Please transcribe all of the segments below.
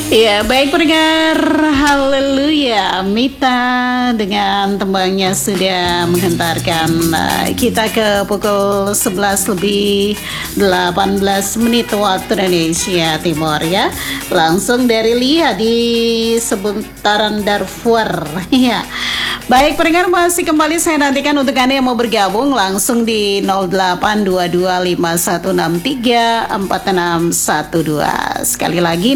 Ya, baik pendengar, haleluya. Mita dengan tembangnya sudah menghantarkan kita ke pukul 11 lebih 18 menit waktu Indonesia Timur ya. Langsung dari Lia di seputaran Darfur ya. Baik pendengar, masih kembali saya nantikan untuk Anda yang mau bergabung langsung di 082251634612. Sekali lagi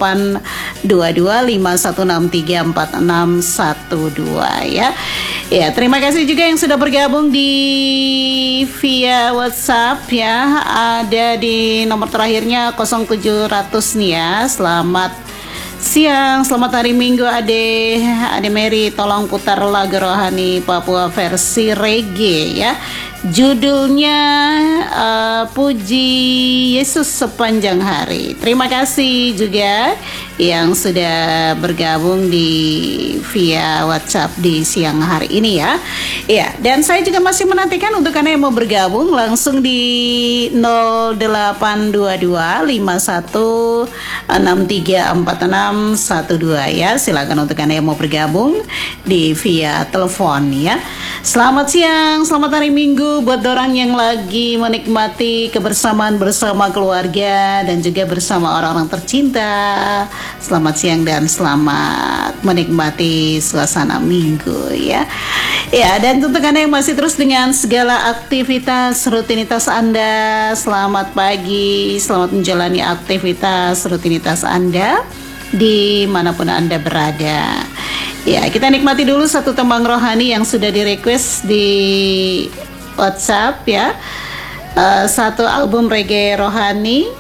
082251634612 ya. Ya, terima kasih juga yang sudah bergabung di via WhatsApp ya. Ada di nomor terakhirnya 0700 nih ya. Selamat siang, selamat hari Minggu Ade Mary, tolong putar lagu rohani Papua versi reggae ya. Judulnya Puji Yesus Sepanjang Hari. Terima kasih juga yang sudah bergabung di via WhatsApp di siang hari ini ya. Ya, dan saya juga masih menantikan untuk Anda yang mau bergabung langsung di 082251634612 ya. Silakan untuk Anda yang mau bergabung di via telepon ya. Selamat siang, selamat hari Minggu buat orang yang lagi menikmati kebersamaan bersama keluarga dan juga bersama orang-orang tercinta. Selamat siang dan selamat menikmati suasana Minggu ya. Ya, dan untuk Anda yang masih terus dengan segala aktivitas rutinitas Anda, selamat pagi, selamat menjalani aktivitas rutinitas Anda dimanapun Anda berada. Ya, kita nikmati dulu satu tembang rohani yang sudah di-request di WhatsApp ya. Satu album reggae rohani